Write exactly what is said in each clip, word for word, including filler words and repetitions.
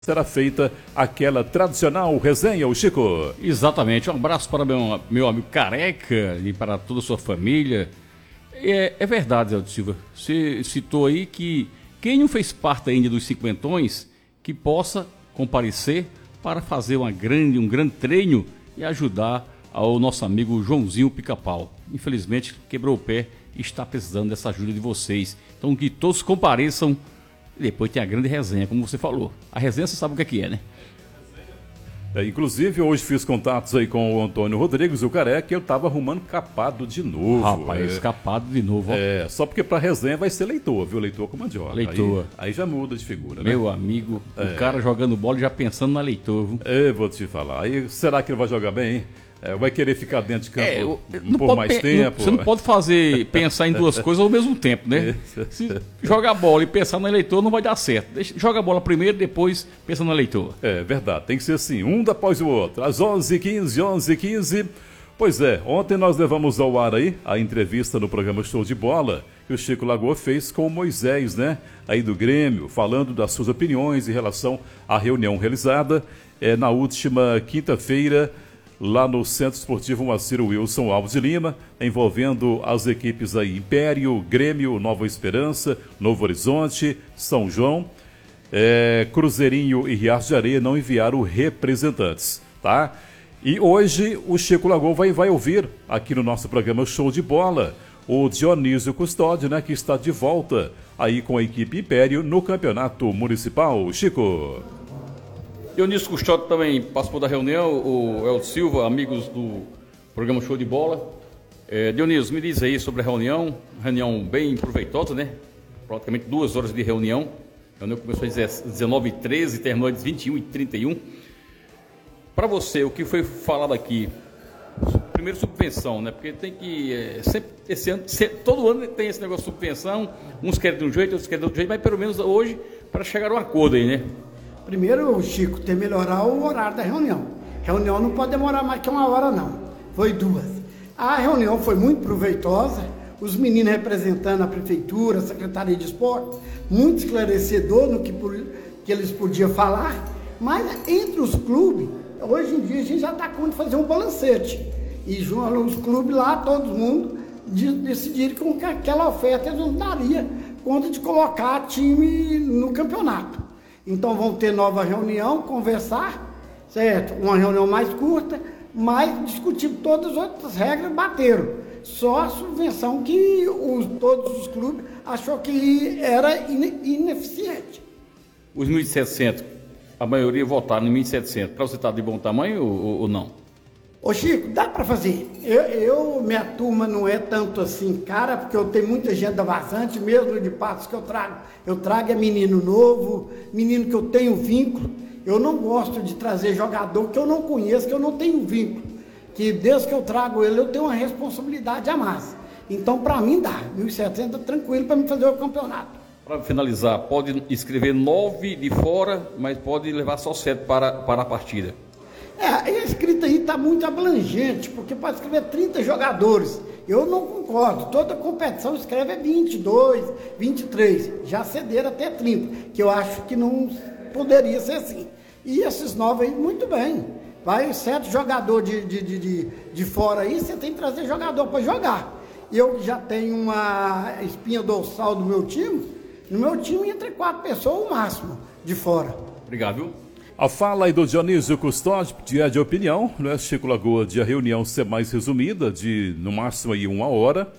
será feita aquela tradicional resenha, o Chico. Exatamente, um abraço para meu, meu amigo Careca e para toda a sua família. É, é verdade, Zé Silva, você citou aí que quem não fez parte ainda dos cinquentões, que possa comparecer para fazer uma grande, um grande treino e ajudar ao nosso amigo Joãozinho Pica-Pau. Infelizmente quebrou o pé e está precisando dessa ajuda de vocês. Então que todos compareçam. E depois tem a grande resenha, como você falou. A resenha você sabe o que é, que é, né? É, inclusive, hoje fiz contatos aí com o Antônio Rodrigues, o Careca, e eu tava arrumando capado de novo. Rapaz, é, capado de novo. Ó. É, só porque pra resenha vai ser leitor, viu? Leitor com mandioca. Leitor. Aí, aí já muda de figura, Meu né? amigo, é. o cara jogando bola e já pensando na leitor, viu? Eu vou te falar. Aí, será que ele vai jogar bem, hein? É, vai querer ficar dentro de campo é, eu, um por mais tempo? Não, você não pode fazer, pensar em duas coisas ao mesmo tempo, né? Se jogar bola e pensar no eleitor não vai dar certo. Deixa, joga a bola primeiro, depois pensa no eleitor. É verdade, tem que ser assim, um após o outro. Às onze e quinze, onze e quinze. Pois é, ontem nós levamos ao ar aí a entrevista no programa Show de Bola que o Chico Lagoa fez com o Moisés, né? Aí do Grêmio, falando das suas opiniões em relação à reunião realizada é, na última quinta-feira, lá no Centro Esportivo Moacir Wilson Alves de Lima, envolvendo as equipes aí Império, Grêmio, Nova Esperança, Novo Horizonte, São João, é, Cruzeirinho e Riacho de Areia não enviaram representantes, tá? E hoje o Chico Lagoa vai, vai ouvir aqui no nosso programa Show de Bola o Dionísio Custódio, né, que está de volta aí com a equipe Império no Campeonato Municipal. Chico. Dionísio Custódio também participou da reunião, o Elton Silva, amigos do programa Show de Bola. É, Dionísio, me diz aí sobre a reunião, reunião bem proveitosa, né? Praticamente duas horas de reunião. A reunião começou às dezenove e treze e terminou às vinte e uma e trinta e um. Para você, o que foi falado aqui? Primeiro, subvenção, né? Porque tem que, é, sempre, esse ano, sempre, todo ano tem esse negócio de subvenção, uns querem de um jeito, outros querem de outro jeito, mas pelo menos hoje, para chegar a um acordo aí, né? Primeiro, Chico, tem que melhorar o horário da reunião. Reunião não pode demorar mais que uma hora, não. Foi duas. A reunião foi muito proveitosa. Os meninos representando a prefeitura, a Secretaria de Esporte, muito esclarecedor no que, que eles podiam falar. Mas entre os clubes, hoje em dia a gente já está com de fazer um balancete. E os clubes lá, todo mundo, decidiram com que aquela oferta eles não daria conta de colocar time no campeonato. Então vão ter nova reunião, conversar, certo? Uma reunião mais curta, mas discutir todas as outras regras, bateram. Só a subvenção que os, todos os clubes achou que era ineficiente. Os mil e setecentos, a maioria votaram em mil e setecentos. Para você estar de bom tamanho ou, ou não? Ô Chico, dá para fazer. Eu, eu, minha turma não é tanto assim, cara, porque eu tenho muita gente da Vazante, mesmo de Patos que eu trago. Eu trago é menino novo, menino que eu tenho vínculo. Eu não gosto de trazer jogador que eu não conheço, que eu não tenho vínculo. Que desde que eu trago ele, eu tenho uma responsabilidade a mais. Então, para mim, dá. mil e setecentos é tranquilo para mim fazer o campeonato. Para finalizar, pode escrever nove de fora, mas pode levar só sete para, para a partida. É, a escrita aí está muito abrangente, porque pode escrever trinta jogadores. Eu não concordo. Toda competição escreve vinte e dois, vinte e três. Já cederam até trinta, que eu acho que não poderia ser assim. E esses nove aí, muito bem. Vai sete jogadores de, de, de, de, de fora aí, você tem que trazer jogador para jogar. Eu já tenho uma espinha dorsal do meu time. No meu time, entre quatro pessoas, o máximo, de fora. Obrigado, viu? A fala aí do Dionísio Custódio é de opinião, né, Chico Lagoa, de a reunião ser mais resumida, de no máximo aí uma hora,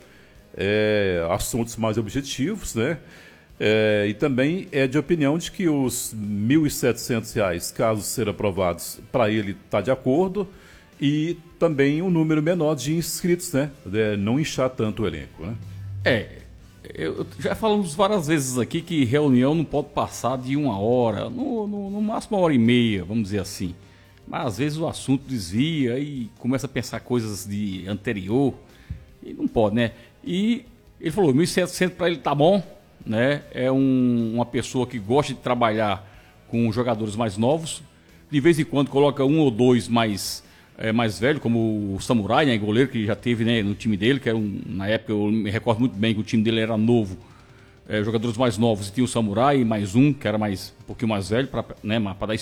é, assuntos mais objetivos, né? É, e também é de opinião de que os mil e setecentos reais, caso serão aprovados, para ele está de acordo, e também um número menor de inscritos, né? É, não inchar tanto o elenco, né? É. Eu, já falamos várias vezes aqui que reunião não pode passar de uma hora, no, no, no máximo uma hora e meia, vamos dizer assim. Mas às vezes o assunto desvia e começa a pensar coisas de anterior, e não pode, né? E ele falou, mil e setecentos para ele tá bom, né? É um, uma pessoa que gosta de trabalhar com jogadores mais novos, de vez em quando coloca um ou dois mais... É, mais velho, como o Samurai, né, goleiro que já teve, né, no time dele, que era um, na época eu me recordo muito bem que o time dele era novo, é, jogadores mais novos, e tinha o Samurai, mais um, que era mais um pouquinho mais velho, para né, dar